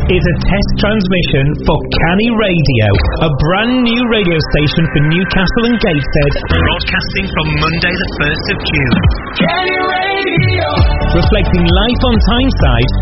is a test transmission for Canny Radio, a brand new radio station for Newcastle and Gateshead, broadcasting from Monday the 1st of June. Canny Radio! Reflecting life on Tyneside